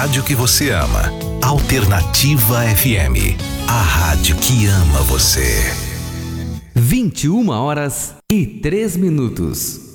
rádio que você ama. Alternativa FM. A rádio que ama você. 21h03.